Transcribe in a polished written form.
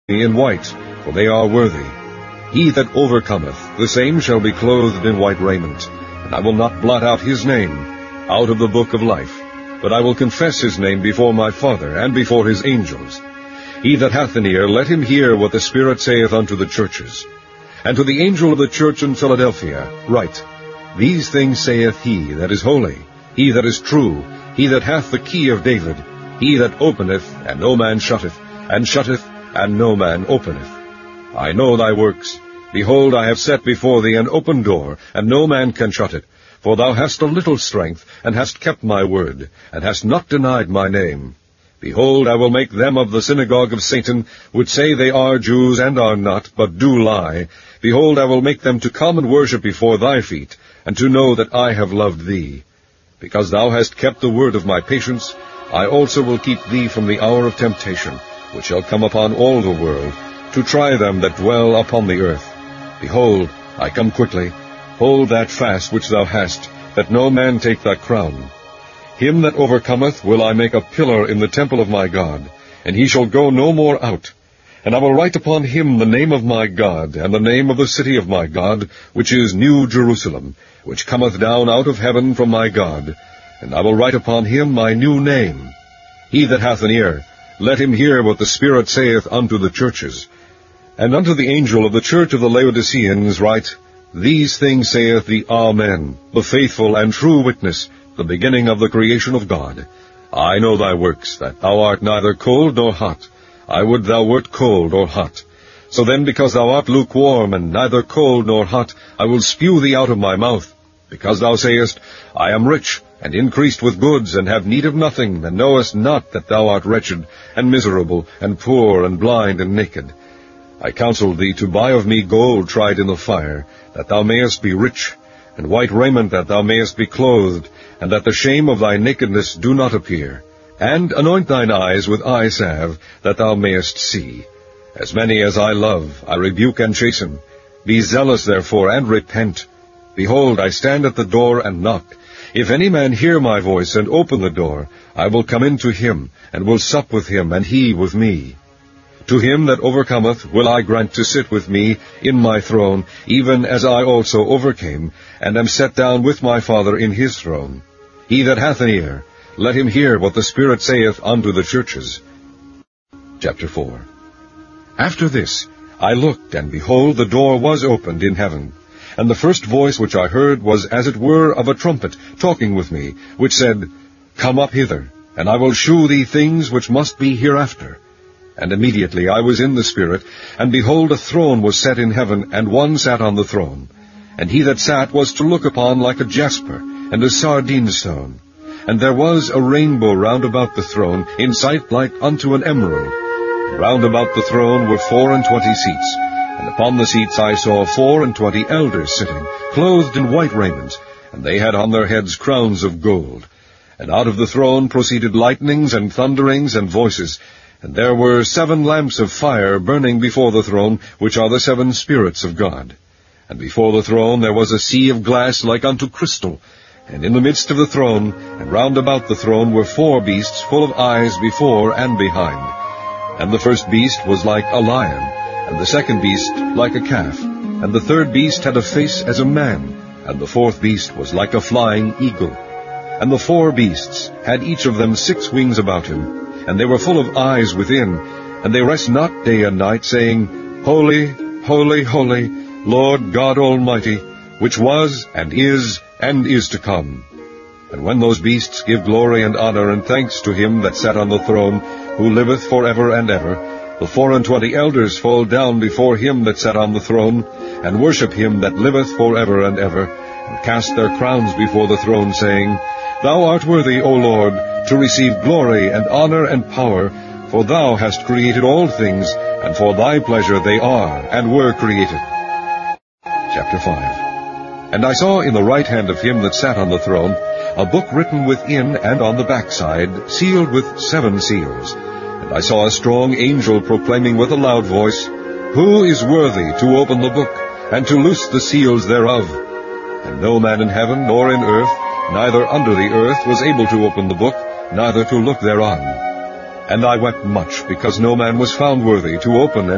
in white, for they are worthy. He that overcometh, the same shall be clothed in white raiment, and I will not blot out his name out of the book of life, but I will confess his name before my Father and before his angels. He that hath an ear, let him hear what the Spirit saith unto the churches. And to the angel of the church in Philadelphia write, These things saith he that is holy, he that is true, he that hath the key of David, he that openeth, and no man shutteth, and shutteth, and no man openeth. I know thy works. Behold, I have set before thee an open door, and no man can shut it. For thou hast a little strength, and hast kept my word, and hast not denied my name. Behold, I will make them of the synagogue of Satan, which say they are Jews, and are not, but do lie. Behold, I will make them to come and worship before thy feet, and to know that I have loved thee. Because thou hast kept the word of my patience, I also will keep thee from the hour of temptation, which shall come upon all the world, to try them that dwell upon the earth. Behold, I come quickly. Hold that fast which thou hast, that no man take thy crown. Him that overcometh will I make a pillar in the temple of my God, and he shall go no more out. And I will write upon him the name of my God, and the name of the city of my God, which is New Jerusalem, which cometh down out of heaven from my God. And I will write upon him my new name. He that hath an ear, let him hear what the Spirit saith unto the churches. And unto the angel of the church of the Laodiceans write, These things saith the Amen, the faithful and true witness, the beginning of the creation of God. I know thy works, that thou art neither cold nor hot. I would thou wert cold or hot. So then, because thou art lukewarm, and neither cold nor hot, I will spew thee out of my mouth. Because thou sayest, I am rich, and increased with goods, and have need of nothing, and knowest not that thou art wretched, and miserable, and poor, and blind, and naked. I counsel thee to buy of me gold tried in the fire, that thou mayest be rich, and white raiment that thou mayest be clothed, and that the shame of thy nakedness do not appear. And anoint thine eyes with eye salve, that thou mayest see. As many as I love, I rebuke and chasten. Be zealous therefore, and repent. Behold, I stand at the door and knock. If any man hear my voice, and open the door, I will come in to him, and will sup with him, and he with me. To him that overcometh will I grant to sit with me in my throne, even as I also overcame, and am set down with my Father in his throne. He that hath an ear, let him hear what the Spirit saith unto the churches. Chapter 4. After this I looked, and behold, the door was opened in heaven. And the first voice which I heard was as it were of a trumpet, talking with me, which said, Come up hither, and I will shew thee things which must be hereafter. And immediately I was in the Spirit, and behold, a throne was set in heaven, and one sat on the throne. And he that sat was to look upon like a jasper, and a sardine stone. And there was a rainbow round about the throne, in sight like unto an emerald. And round about the throne were 24 seats, and upon the seats I saw 24 elders sitting, clothed in white raiment, and they had on their heads crowns of gold. And out of the throne proceeded lightnings and thunderings and voices, and there were 7 lamps of fire burning before the throne, which are the 7 spirits of God. And before the throne there was a sea of glass like unto crystal. And in the midst of the throne, and round about the throne, were 4 beasts full of eyes before and behind. And the first beast was like a lion, and the second beast like a calf, and the third beast had a face as a man, and the fourth beast was like a flying eagle. And the 4 beasts had each of them 6 wings about him, and they were full of eyes within, and they rest not day and night, saying, Holy, holy, holy, Lord God Almighty, which was, and is to come. And when those beasts give glory and honor and thanks to him that sat on the throne, who liveth for ever and ever, the 24 elders fall down before him that sat on the throne, and worship him that liveth for ever and ever, and cast their crowns before the throne, saying, Thou art worthy, O Lord, to receive glory and honor and power, for thou hast created all things, and for thy pleasure they are and were created. Chapter 5. And I saw in the right hand of him that sat on the throne a book written within and on the backside, sealed with 7 seals. And I saw a strong angel proclaiming with a loud voice, Who is worthy to open the book, and to loose the seals thereof? And no man in heaven nor in earth, neither under the earth, was able to open the book, neither to look thereon. And I wept much, because no man was found worthy to open